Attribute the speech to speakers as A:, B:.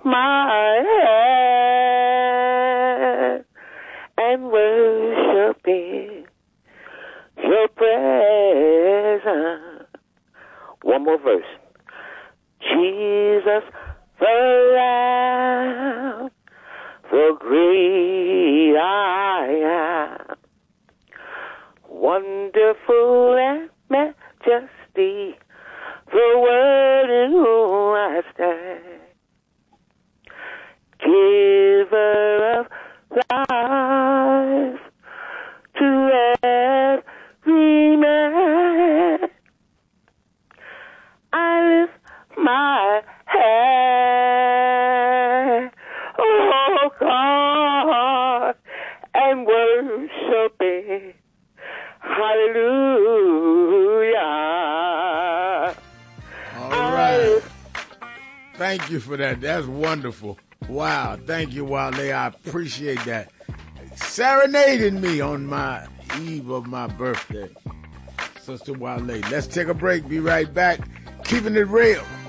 A: my head and worshiping your presence. One more verse. Jesus, the Lamb, the great I am, wonderful and majesty, the word in whom I stand, giver of life to every man. I lift my hand, oh God, and worship it. Hallelujah.
B: All right. Thank you for that. That's wonderful. Wow. Thank you, Wale. I appreciate that. Serenading me on my eve of my birthday. Sister Wale. Let's take a break. Be right back. Keeping it real.